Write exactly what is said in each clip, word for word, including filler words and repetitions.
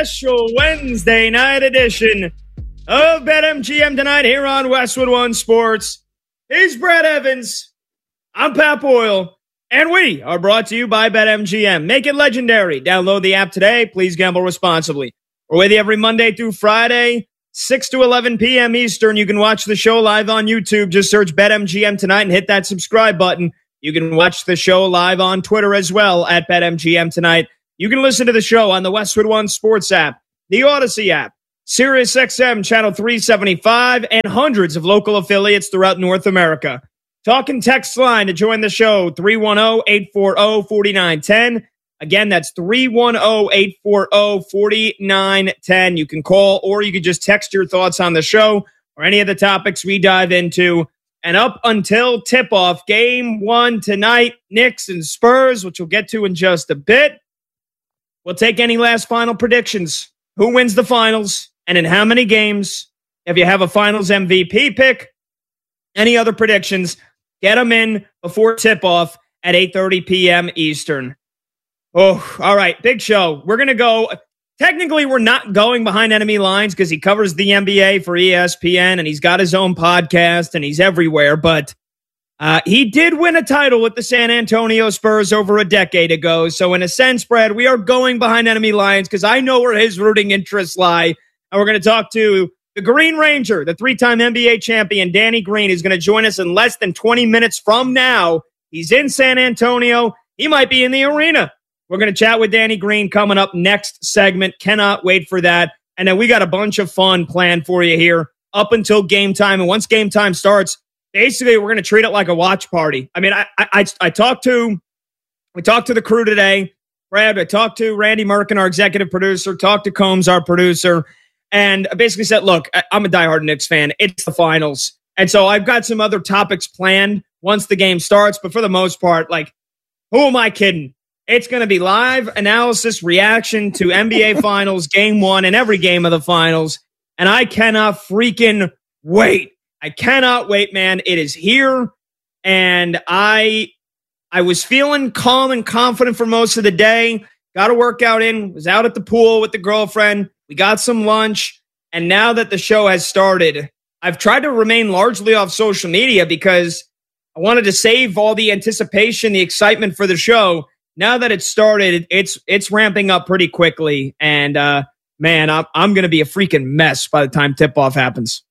special Wednesday night edition of BetMGM Tonight here on Westwood One Sports. He's Brad Evans. I'm Pat Boyle. And we are brought to you by BetMGM. Make it legendary. Download the app today. Please gamble responsibly. We're with you every Monday through Friday, six to eleven p.m. Eastern. You can watch the show live on YouTube. Just search BetMGM Tonight and hit that subscribe button. You can watch the show live on Twitter as well at BetMGM Tonight. You can listen to the show on the Westwood One Sports app, the Odyssey app, SiriusXM Channel three seventy-five, and hundreds of local affiliates throughout North America. Talk and text line to join the show, three one zero, eight four zero, four nine one zero. Again, that's three one zero, eight four zero, four nine one zero. You can call or you can just text your thoughts on the show or any of the topics we dive into. And up until tip-off, game one tonight, Knicks and Spurs, which we'll get to in just a bit. We'll take any last final predictions. Who wins the finals and in how many games? If you have a finals M V P pick, any other predictions, get them in before tip-off at eight thirty p.m. Eastern. Oh, all right, big show. We're going to go... Technically, we're not going behind enemy lines because he covers the N B A for E S P N and he's got his own podcast and he's everywhere. But uh, he did win a title with the San Antonio Spurs over a decade ago. So in a sense, Brad, we are going behind enemy lines because I know where his rooting interests lie. And we're going to talk to the Green Ranger, the three-time N B A champion, Danny Green, is going to join us in less than twenty minutes from now. He's in San Antonio. He might be in the arena. We're going to chat with Danny Green coming up next segment. Cannot wait for that. And then we got a bunch of fun planned for you here up until game time. And once game time starts, basically we're going to treat it like a watch party. I mean, I I, I talked to, we talked to the crew today. Brad, I talked to Randy Merkin, our executive producer, talked to Combs, our producer, and I basically said, look, I'm a diehard Knicks fan. It's the finals. And so I've got some other topics planned once the game starts. But for the most part, like, who am I kidding? It's going to be live analysis, reaction to N B A Finals, game one, and every game of the finals. And I cannot freaking wait. I cannot wait, man. It is here. And I I was feeling calm and confident for most of the day. Got a workout in, was out at the pool with the girlfriend. We got some lunch. And now that the show has started, I've tried to remain largely off social media because I wanted to save all the anticipation, the excitement for the show. Now that it's started, it's it's ramping up pretty quickly. And, uh, man, I'm, I'm going to be a freaking mess by the time tip-off happens.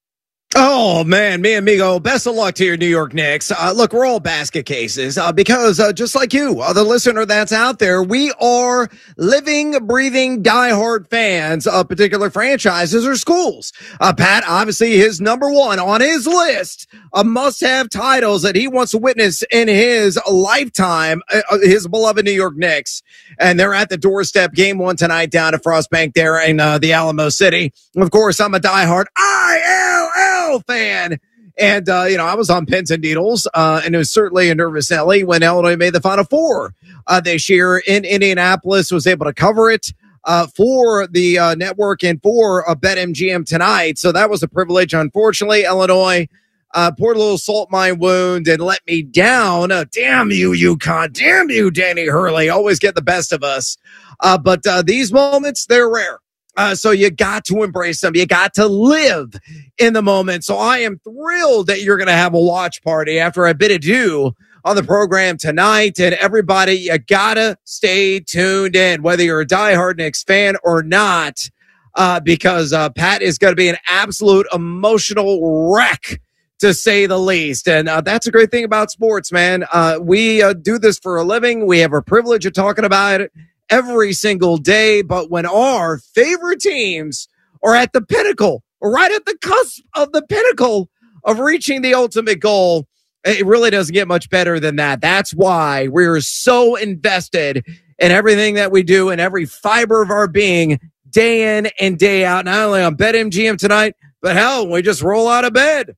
Oh, man, me amigo, best of luck to your New York Knicks. Uh, look, we're all basket cases uh, because uh, just like you, uh, the listener that's out there, we are living, breathing, diehard fans of particular franchises or schools. Uh, Pat, obviously, his number one on his list of must-have titles that he wants to witness in his lifetime, uh, his beloved New York Knicks. And they're at the doorstep, game one tonight down at Frostbank there in uh, the Alamo City. Of course, I'm a diehard I L L fan. And, uh, you know, I was on pins and needles, uh, and it was certainly a nervous Nelly when Illinois made the Final Four uh, this year in Indianapolis, was able to cover it uh, for the uh, network and for uh, BetMGM Tonight. So that was a privilege. Unfortunately, Illinois uh, poured a little salt in my wound and let me down. Uh, damn you, UConn. Damn you, Danny Hurley. Always get the best of us. Uh, but uh, these moments, they're rare. Uh, so you got to embrace them. You got to live in the moment. So I am thrilled that you're going to have a watch party after a bit ado on the program tonight. And everybody, you got to stay tuned in, whether you're a diehard Knicks fan or not, uh, because uh, Pat is going to be an absolute emotional wreck, to say the least. And uh, that's a great thing about sports, man. Uh, we uh, do this for a living. We have a privilege of talking about it every single day. But when our favorite teams are at the pinnacle, or right at the cusp of the pinnacle of reaching the ultimate goal, it really doesn't get much better than that. That's why we're so invested in everything that we do and every fiber of our being, day in and day out, not only on BetMGM Tonight, but hell, we just roll out of bed.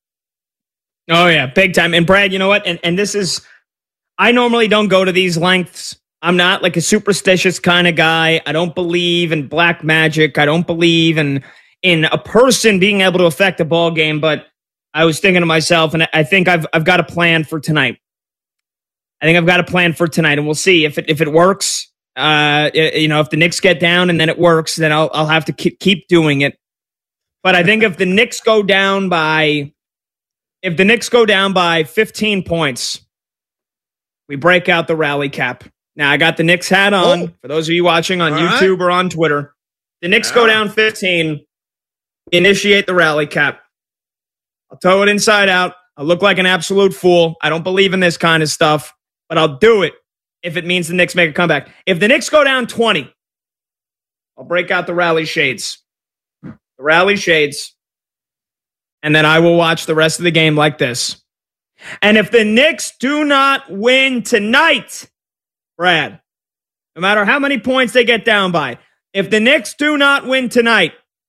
Oh, yeah, big time. And Brad, you know what? And and this is, I normally don't go to these lengths. I'm not like a superstitious kind of guy. I don't believe in black magic. I don't believe in in a person being able to affect a ball game. But I was thinking to myself, and I think I've I've got a plan for tonight. I think I've got a plan for tonight, and we'll see if it if it works. Uh, you know, if the Knicks get down and then it works, then I'll I'll have to keep keep doing it. But I think if the Knicks go down by, if the Knicks go down by fifteen points, we break out the rally cap. Now I got the Knicks hat on. Oh. For those of you watching on All YouTube right. or on Twitter, the Knicks yeah. go down fifteen. Initiate the rally cap. I'll tow it inside out. I'll look like an absolute fool. I don't believe in this kind of stuff, but I'll do it if it means the Knicks make a comeback. If the Knicks go down twenty, I'll break out the rally shades. The rally shades. And then I will watch the rest of the game like this. And if the Knicks do not win tonight, Brad, no matter how many points they get down by, if the Knicks do not win tonight,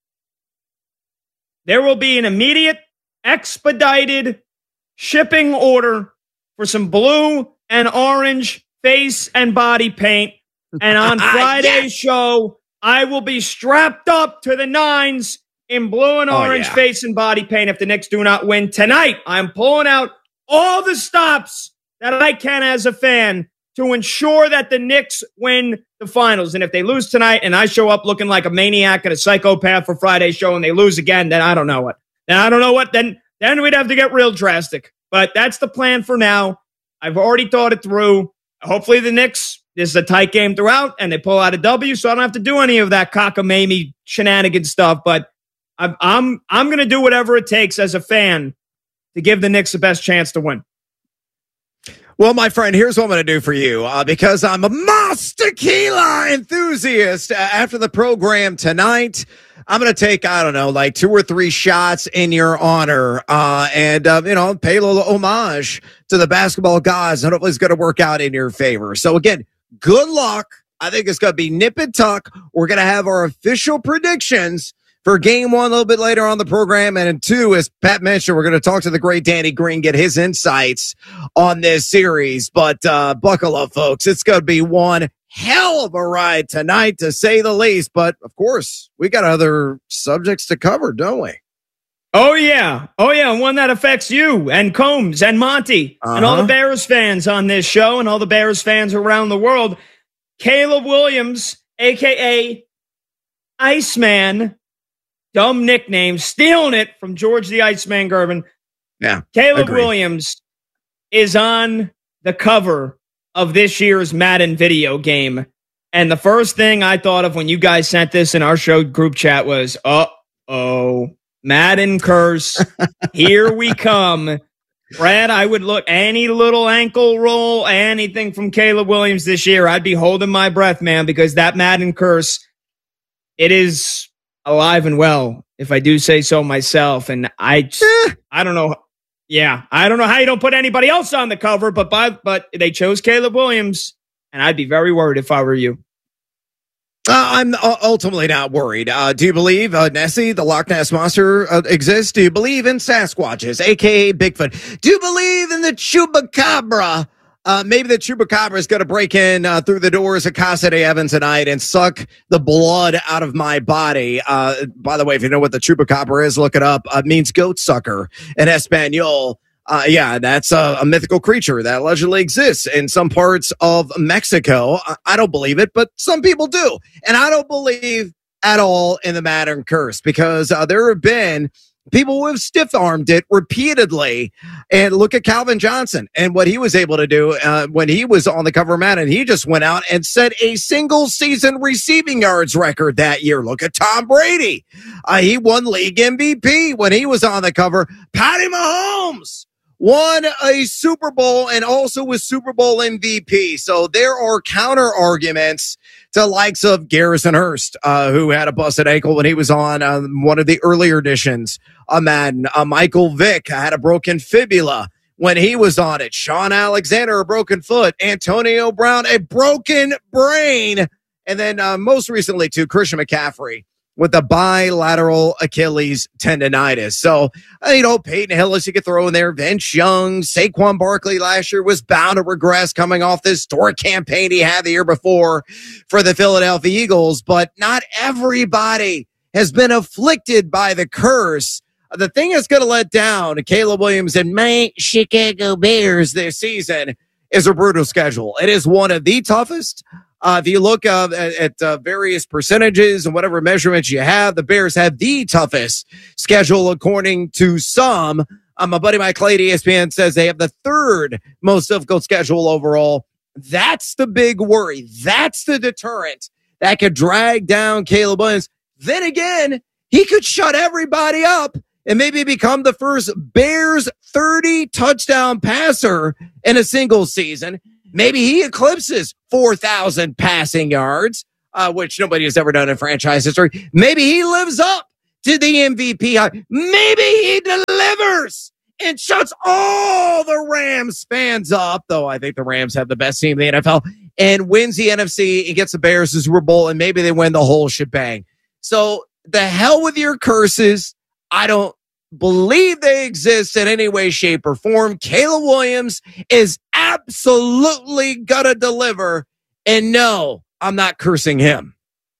there will be an immediate, expedited shipping order for some blue and orange face and body paint. And on Friday's yes. show, I will be strapped up to the nines in blue and orange oh, yeah. face and body paint if the Knicks do not win tonight. I'm pulling out all the stops that I can as a fan to ensure that the Knicks win the finals. And if they lose tonight and I show up looking like a maniac and a psychopath for Friday's show and they lose again, then I don't know what. Then I don't know what. Then, then we'd have to get real drastic. But that's the plan for now. I've already thought it through. Hopefully the Knicks, this is a tight game throughout, and they pull out a W, so I don't have to do any of that cockamamie shenanigan stuff. But I'm I'm I'm going to do whatever it takes as a fan to give the Knicks the best chance to win. Well, my friend, here's what I'm going to do for you. Uh, because I'm a Moss Tequila enthusiast, uh, after the program tonight, I'm going to take, I don't know, like two or three shots in your honor, uh, and, uh, you know, pay a little homage to the basketball gods, and hopefully it's going to work out in your favor. So, again, good luck. I think it's going to be nip and tuck. We're going to have our official predictions for game one a little bit later on the program. And in two, as Pat mentioned, we're going to talk to the great Danny Green, get his insights on this series. But uh, buckle up, folks. It's going to be one hell of a ride tonight, to say the least. But, of course, we got other subjects to cover, don't we? Oh, yeah. Oh, yeah. One that affects you and Combs and Monty uh-huh. and all the Bears fans on this show and all the Bears fans around the world. Caleb Williams, a k a. Iceman, dumb nickname, stealing it from George the Iceman Gervin. Yeah. Caleb agreed. Williams is on the cover of this year's Madden video game. And the first thing I thought of when you guys sent this in our show group chat was, uh-oh, Madden curse. Here we come. Brad, I would look any little ankle roll, anything from Caleb Williams this year, I'd be holding my breath, man, because that Madden curse, it is alive and well, if I do say so myself. And I just, I don't know. Yeah, I don't know how you don't put anybody else on the cover, but by, but they chose Caleb Williams, and I'd be very worried if I were you. Uh, I'm uh, ultimately not worried. Uh, do you believe uh, Nessie, the Loch Ness Monster, uh, exists? Do you believe in Sasquatches, a k a. Bigfoot? Do you believe in the Chupacabra? Uh, maybe the Chupacabra is going to break in uh, through the doors of Casa de Evans tonight and suck the blood out of my body. Uh, by the way, if you know what the Chupacabra is, look it up. Uh, it means goat sucker in Espanol. Uh, yeah, that's a, a mythical creature that allegedly exists in some parts of Mexico. I, I don't believe it, but some people do. And I don't believe at all in the Madden curse, because uh, there have been people who have stiff-armed it repeatedly. And look at Calvin Johnson and what he was able to do uh, when he was on the cover of Madden. He just went out and set a single-season receiving yards record that year. Look at Tom Brady. Uh, he won league M V P when he was on the cover. Patty Mahomes won a Super Bowl and also was Super Bowl M V P. So there are counter arguments to likes of Garrison Hurst, uh, who had a busted ankle when he was on uh, one of the earlier editions of Madden. Uh, Michael Vick had a broken fibula when he was on it. Sean Alexander, a broken foot. Antonio Brown, a broken brain. And then uh, most recently, too, Christian McCaffrey with the bilateral Achilles tendonitis. So, uh, you know, Peyton Hillis, you could throw in there. Vince Young, Saquon Barkley last year was bound to regress coming off this historic campaign he had the year before for the Philadelphia Eagles. But not everybody has been afflicted by the curse. The thing that's going to let down Caleb Williams and my Chicago Bears this season is a brutal schedule. It is one of the toughest Uh, if you look uh, at, at uh, various percentages and whatever measurements you have, the Bears have the toughest schedule according to some. Um, my buddy Mike Clay at E S P N says they have the third most difficult schedule overall. That's the big worry. That's the deterrent that could drag down Caleb Williams. Then again, he could shut everybody up and maybe become the first Bears thirty touchdown passer in a single season. Maybe he eclipses four thousand passing yards, uh, which nobody has ever done in franchise history. Maybe he lives up to the M V P. Maybe he delivers and shuts all the Rams fans up, though I think the Rams have the best team in the N F L, and wins the N F C and gets the Bears to Super Bowl, and maybe they win the whole shebang. So the hell with your curses. I don't believe they exist in any way, shape, or form. Caleb Williams is absolutely gonna deliver. And no, I'm not cursing him.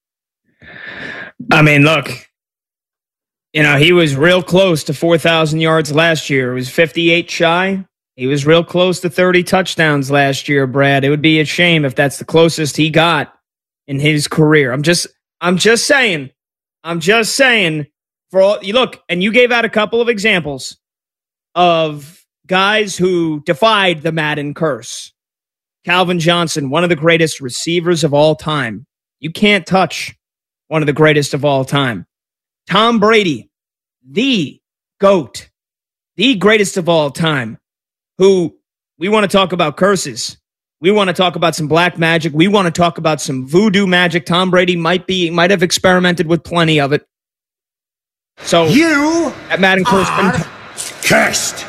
I mean, look, you know, he was real close to four thousand yards last year. It was fifty-eight shy. He was real close to thirty touchdowns last year, Brad. It would be a shame if that's the closest he got in his career. I'm just, I'm just saying, I'm just saying, for all you look, and you gave out a couple of examples of guys who defied the Madden curse. Calvin Johnson, one of the greatest receivers of all time. You can't touch one of the greatest of all time. Tom Brady, the GOAT, the greatest of all time, who we want to talk about curses. We want to talk about some black magic. We want to talk about some voodoo magic. Tom Brady might be, might have experimented with plenty of it. So you that Madden curse are cursed.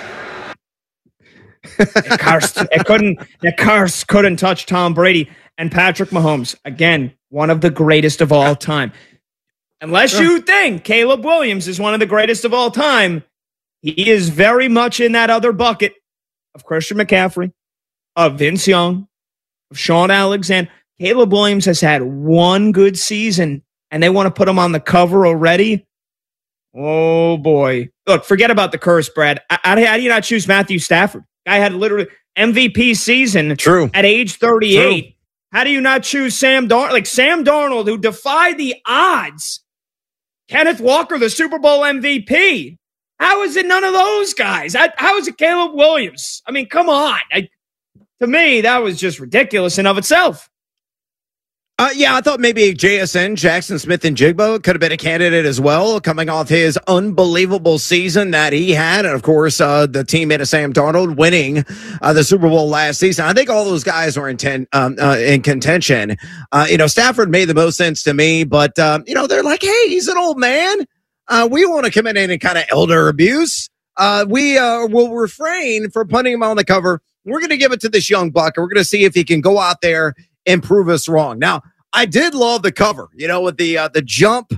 it cursed. It couldn't. The curse couldn't touch Tom Brady and Patrick Mahomes. Again, one of the greatest of all time. Unless sure. you think Caleb Williams is one of the greatest of all time, he is very much in that other bucket of Christian McCaffrey, of Vince Young, of Sean Alexander. Caleb Williams has had one good season, and they want to put him on the cover already. Oh, boy. Look, forget about the curse, Brad. How do you not choose Matthew Stafford? Guy had literally M V P season True. at age thirty-eight. True. How do you not choose Sam Darnold? Like Sam Darnold, who defied the odds. Kenneth Walker, the Super Bowl M V P. How is it none of those guys? How is it Caleb Williams? I mean, come on. I, to me, that was just ridiculous in of itself. Uh, yeah, I thought maybe J S N, Jackson Smith-Njigba, could have been a candidate as well, coming off his unbelievable season that he had. And, of course, uh, the teammate of Sam Darnold winning uh, the Super Bowl last season. I think all those guys were in, ten, um, uh, in contention. Uh, you know, Stafford made the most sense to me, but, um, you know, they're like, hey, he's an old man. Uh, we want to come in and kind of elder abuse. Uh, we uh, will refrain from putting him on the cover. We're going to give it to this young buck, and we're going to see if he can go out there and prove us wrong. Now, I did love the cover, you know, with the uh, the jump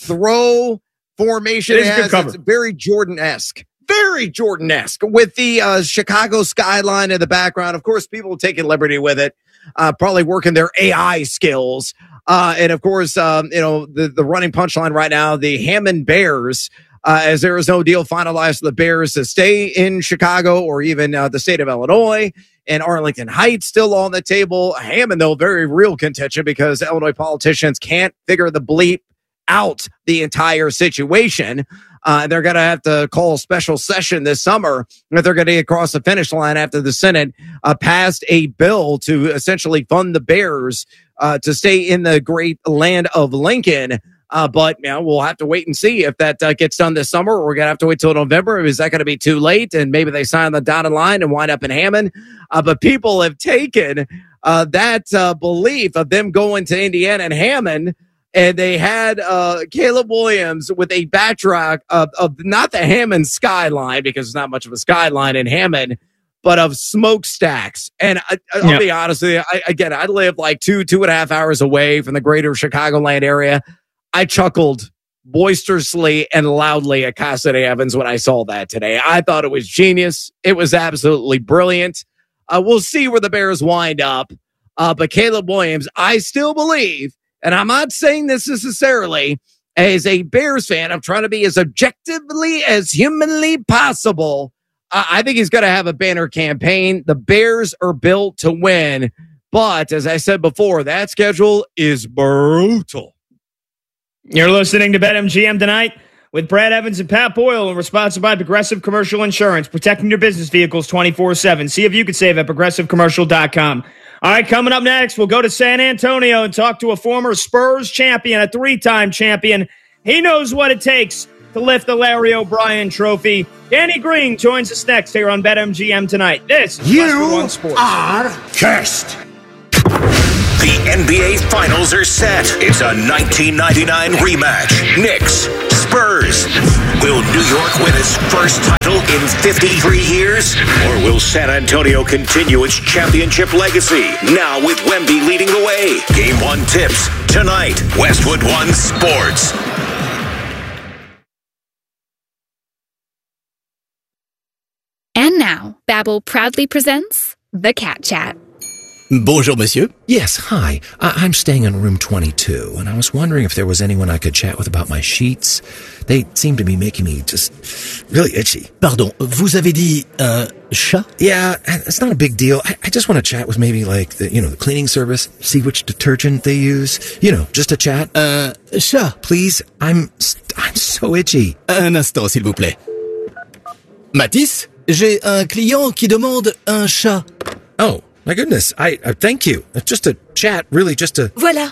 throw formation. It is it has, good cover. It's very Jordan-esque, very Jordan-esque with the uh, Chicago skyline in the background. Of course, people taking liberty with it, uh, probably working their A I skills. Uh, and of course, um, you know, the, the running punchline right now, the Hammond Bears, uh, as there is no deal finalized for the Bears to stay in Chicago or even uh, the state of Illinois. And Arlington Heights still on the table. Hammond, though, very real contention because Illinois politicians can't figure the bleep out the entire situation. Uh, they're going to have to call a special session this summer if they're going to get across the finish line after the Senate uh, passed a bill to essentially fund the Bears uh, to stay in the great land of Lincoln. Uh, but you know, we'll have to wait and see if that uh, gets done this summer, or we're going to have to wait till November. Is that going to be too late? And maybe they sign the dotted line and wind up in Hammond. Uh, but people have taken uh, that uh, belief of them going to Indiana and Hammond, and they had uh, Caleb Williams with a backdrop of, of not the Hammond skyline, because there's not much of a skyline in Hammond, but of smokestacks. And I, I'll yeah. be honest with you, I, again, I live like two, two and a half hours away from the greater Chicagoland area. I chuckled boisterously and loudly at Cassidy Evans when I saw that today. I thought it was genius. It was absolutely brilliant. Uh, we'll see where the Bears wind up. Uh, but Caleb Williams, I still believe, and I'm not saying this necessarily as a Bears fan, I'm trying to be as objectively as humanly possible. Uh, I think he's going to have a banner campaign. The Bears are built to win, But as I said before, that schedule is brutal. You're listening to BetMGM Tonight with Brad Evans and Pat Boyle, and we're sponsored by Progressive Commercial Insurance, protecting your business vehicles twenty-four seven. See if you can save at progressive commercial dot com. All right, coming up next, we'll go to San Antonio and talk to a former Spurs champion, a three-time champion. He knows what it takes to lift the Larry O'Brien trophy. Danny Green joins us next here on BetMGM Tonight. This is Westwood One Sports. are cursed. The N B A Finals are set. It's a nineteen ninety-nine rematch. Knicks, Spurs. Will New York win its first title in fifty-three years? Or will San Antonio continue its championship legacy? Now with Wemby leading the way. Game one tips tonight. Westwood One Sports. And now, Babbel proudly presents The Cat Chat. Bonjour, monsieur. Yes, hi. I- I'm staying in room twenty-two, and I was wondering if there was anyone I could chat with about my sheets. They seem to be making me just really itchy. Pardon, vous avez dit un chat? Yeah, it's not a big deal. I, I just want to chat with maybe like the, you know, the cleaning service, see which detergent they use. You know, just a chat. Un chat? Please, I'm I'm so itchy. Un instant, s'il vous plaît. Mathis, j'ai un client qui demande un chat. Oh. My goodness, I, I thank you. Just a chat, really just a... Voila.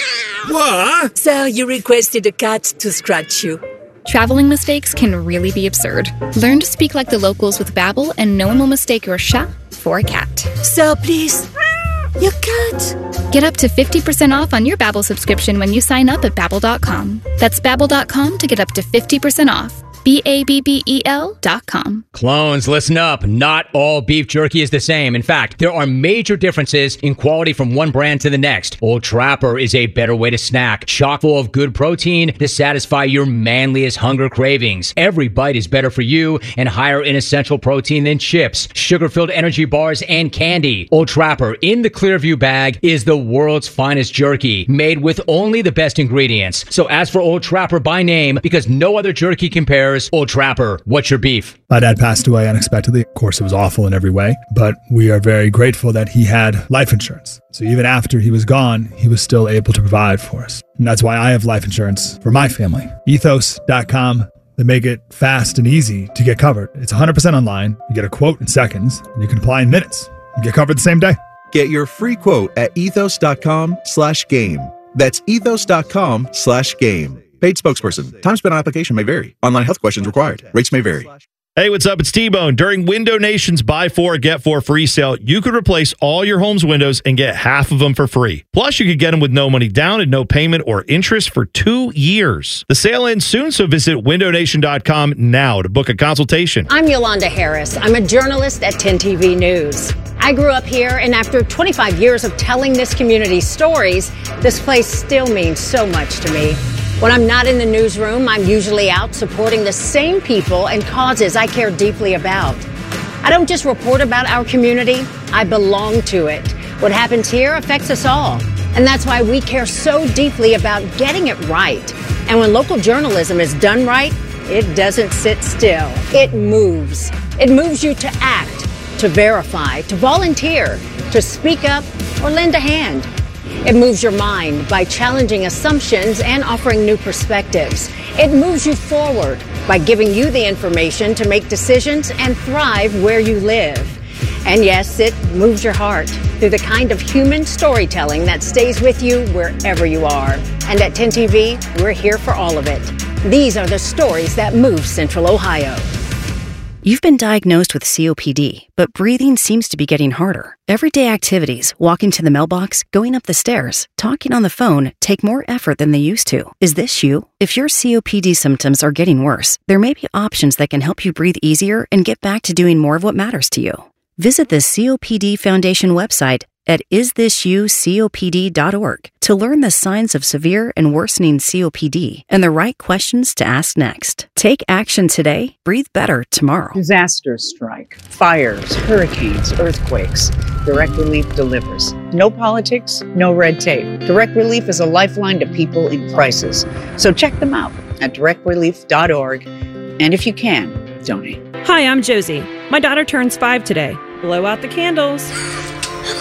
What? Sir, you requested a cat to scratch you. Traveling mistakes can really be absurd. Learn to speak like the locals with Babbel, and no one will mistake your chat for a cat. Sir, please. Your cat. Get up to fifty percent off on your Babbel subscription when you sign up at Babbel dot com. That's Babbel dot com to get up to fifty percent off. B A B B E L dot com. Clones, listen up. Not all beef jerky is the same. In fact, there are major differences in quality from one brand to the next. Old Trapper is a better way to snack, chock full of good protein to satisfy your manliest hunger cravings. Every bite is better for you and higher in essential protein than chips, sugar-filled energy bars, and candy. Old Trapper in the Clearview bag is the world's finest jerky, made with only the best ingredients. So ask for Old Trapper by name because no other jerky compares. Old Trapper, what's your beef? My dad passed away unexpectedly. Of course, it was awful in every way, but we are very grateful that he had life insurance. So even after he was gone, he was still able to provide for us. And that's why I have life insurance for my family. ethos dot com. They make it fast and easy to get covered. It's one hundred percent online. You get a quote in seconds, and you can apply in minutes. You get covered the same day. Get your free quote at ethos dot com slash game. That's ethos dot com slash game. Paid spokesperson. Time spent on application may vary. Online health questions required. Rates may vary. Hey, what's up? It's T-Bone. During Window Nation's Buy Four, Get Four free sale, you could replace all your home's windows and get half of them for free. Plus, you could get them with no money down and no payment or interest for two years. The sale ends soon, so visit window nation dot com now to book a consultation. I'm Yolanda Harris. I'm a journalist at ten T V News. I grew up here, and after twenty-five years of telling this community's stories, this place still means so much to me. When I'm not in the newsroom, I'm usually out supporting the same people and causes I care deeply about. I don't just report about our community, I belong to it. What happens here affects us all. And that's why we care so deeply about getting it right. And when local journalism is done right, it doesn't sit still. It moves. It moves you to act, to verify, to volunteer, to speak up, or lend a hand. It moves your mind by challenging assumptions and offering new perspectives. It moves you forward by giving you the information to make decisions and thrive where you live. And yes, it moves your heart through the kind of human storytelling that stays with you wherever you are. And at ten T V, we're here for all of it. These are the stories that move Central Ohio. You've been diagnosed with C O P D, but breathing seems to be getting harder. Everyday activities, walking to the mailbox, going up the stairs, talking on the phone, take more effort than they used to. Is this you? If your C O P D symptoms are getting worse, there may be options that can help you breathe easier and get back to doing more of what matters to you. Visit the C O P D Foundation website at is this you copd dot org to learn the signs of severe and worsening C O P D and the right questions to ask next. Take action today, breathe better tomorrow. Disasters strike, fires, hurricanes, earthquakes. Direct Relief delivers. No politics, no red tape. Direct Relief is a lifeline to people in crisis. So check them out at direct relief dot org. And if you can, donate. Hi, I'm Josie. My daughter turns five today. Blow out the candles.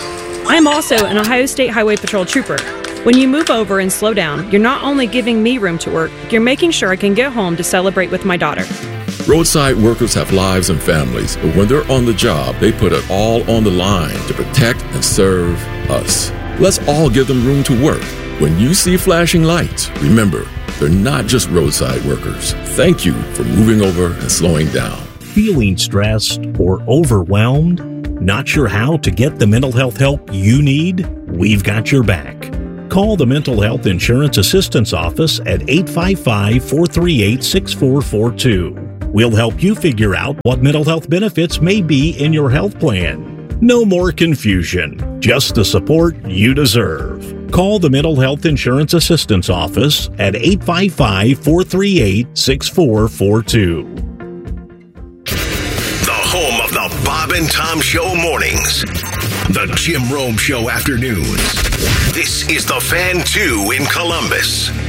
I'm also an Ohio State Highway Patrol trooper. When you move over and slow down, you're not only giving me room to work, you're making sure I can get home to celebrate with my daughter. Roadside workers have lives and families, but when they're on the job, they put it all on the line to protect and serve us. Let's all give them room to work. When you see flashing lights, remember, they're not just roadside workers. Thank you for moving over and slowing down. Feeling stressed or overwhelmed? Not sure how to get the mental health help you need? We've got your back. Call the Mental Health Insurance Assistance Office at eight five five, four three eight, six four four two. We'll help you figure out what mental health benefits may be in your health plan. No more confusion, just the support you deserve. Call the Mental Health Insurance Assistance Office at eight five five, four three eight, six four four two. The home of the Bob and Tom Show mornings. The Jim Rome Show afternoons. This is the Fan two in Columbus.